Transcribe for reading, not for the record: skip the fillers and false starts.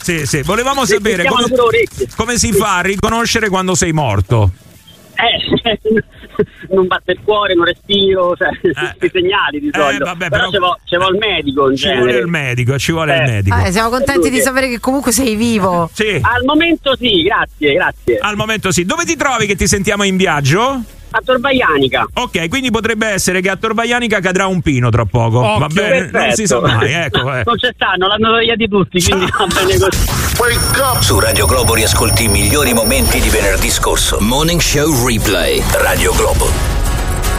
Sì. Volevamo sapere come si fa a riconoscere quando sei morto. Non batte il cuore, non respiro, cioè questi segnali di solito. Però ci vuole il medico in genere. Ci vuole il medico. Siamo contenti di sapere che comunque sei vivo. Sì. Al momento sì, grazie. Al momento sì. Dove ti trovi che ti sentiamo in viaggio? A Tor Vaianica. Ok, quindi potrebbe essere che a Tor Vaianica cadrà un pino tra poco. Va bene, perfetto. non si sa mai, ecco. Non c'è stanno, l'hanno tagliati tutti, quindi va bene così. Wake up! Su Radio Globo riascolti i migliori momenti di venerdì scorso. Morning Show Replay. Radio Globo.